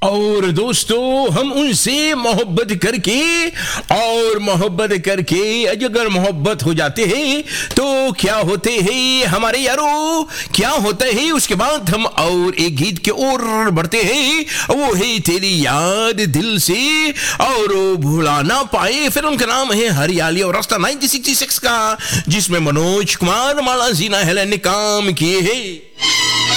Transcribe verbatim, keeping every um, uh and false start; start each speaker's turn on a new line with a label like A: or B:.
A: और दोस्तों हम उनसे मोहब्बत करके और मोहब्बत करके अगर मोहब्बत हो जाते हैं तो क्या होते हैं हमारे यारों, क्या होता है उसके बाद हम और एक गीत की ओर बढ़ते हैं, वो है तेरी याद दिल से और भुला ना पाए। फिल्म का नाम है हरियाली और रास्ता नाइनटीन सिक्सटी सिक्स का, जिसमें मनोज कुमार, माला जीना हेलन ने काम किए हैं।